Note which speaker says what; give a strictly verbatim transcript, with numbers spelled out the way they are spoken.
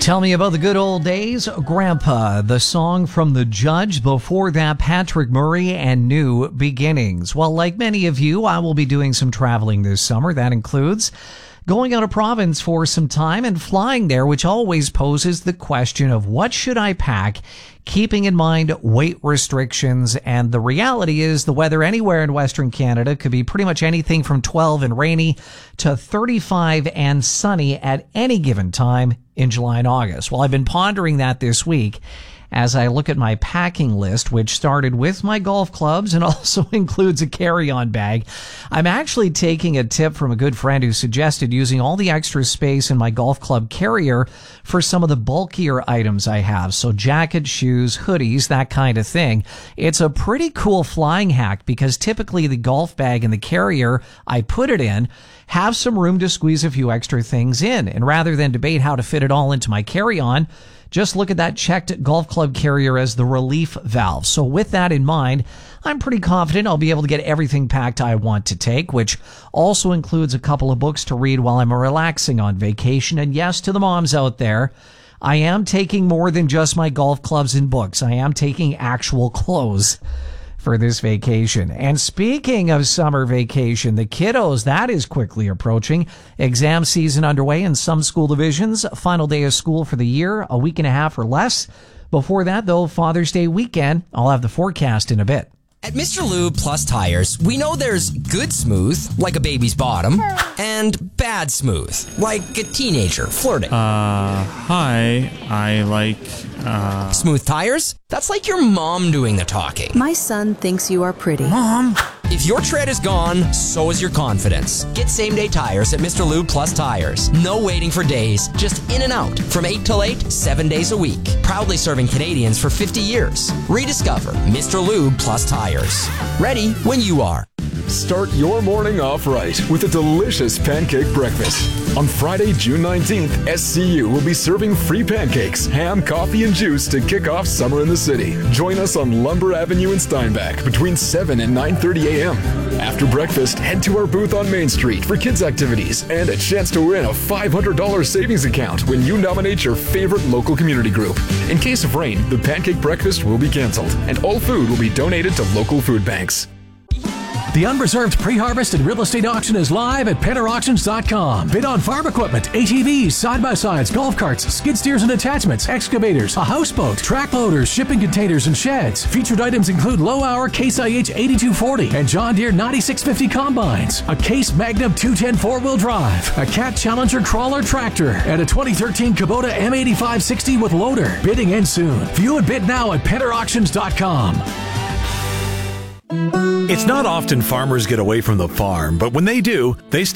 Speaker 1: Tell me about the good old days. Grandpa, the song from The Judge. Before that, Patrick Murray and New Beginnings. Well, like many of you, I will be doing some traveling this summer. That includes going out of province for some time and flying there, which always poses the question of what should I pack, keeping in mind weight restrictions. And the reality is the weather anywhere in Western Canada could be pretty much anything from twelve and rainy to thirty-five and sunny at any given time in July and August. Well, I've been pondering that this week as I look at my packing list, which started with my golf clubs and also includes a carry-on bag. I'm actually taking a tip from a good friend who suggested using all the extra space in my golf club carrier for some of the bulkier items I have. So jackets, shoes, hoodies, that kind of thing. It's a pretty cool flying hack because typically the golf bag and the carrier I put it in have some room to squeeze a few extra things in. And rather than debate how to fit it all into my carry-on, just look at that checked golf club carrier as the relief valve. So with that in mind, I'm pretty confident I'll be able to get everything packed I want to take, which also includes a couple of books to read while I'm relaxing on vacation. And yes, to the moms out there, I am taking more than just my golf clubs and books. I am taking actual clothes for this vacation. And speaking of summer vacation, the kiddos, that is quickly approaching. Exam season underway in some school divisions. Final day of school for the year, a week and a half or less. Before that, though, Father's Day weekend. I'll have the forecast in a bit.
Speaker 2: At Mister Lube Plus Tires, we know there's good smooth, like a baby's bottom, and bad smooth, like a teenager flirting.
Speaker 3: Uh, hi, I like, uh...
Speaker 2: Smooth tires? That's like your mom doing the talking.
Speaker 4: My son thinks you are pretty.
Speaker 2: Mom! If your tread is gone, so is your confidence. Get same-day tires at Mister Lube Plus Tires. No waiting for days, just in and out. From eight till eight, seven days a week. Proudly serving Canadians for fifty years. Rediscover Mister Lube Plus Tires. Ready when you are.
Speaker 5: Start your morning off right with a delicious pancake breakfast. On Friday, June nineteenth, S C U will be serving free pancakes, ham, coffee, and juice to kick off summer in the city. Join us on Lumber Avenue in Steinbach between seven and nine thirty a.m. After breakfast, head to our booth on Main Street for kids' activities and a chance to win a five hundred dollars savings account when you nominate your favorite local community group. In case of rain, the pancake breakfast will be canceled, and all food will be donated to local food banks.
Speaker 6: The Unreserved Pre-Harvest and Real Estate Auction is live at penner auctions dot com. Bid on farm equipment, A T Vs, side-by-sides, golf carts, skid steers and attachments, excavators, a houseboat, track loaders, shipping containers, and sheds. Featured items include low-hour Case I H eighty-two forty and John Deere ninety-six fifty combines, a Case Magnum two ten four-wheel drive, a Cat Challenger crawler tractor, and a twenty thirteen Kubota M eighty-five sixty with loader. Bidding ends soon. View and bid now at penner auctions dot com.
Speaker 7: It's not often farmers get away from the farm, but when they do, they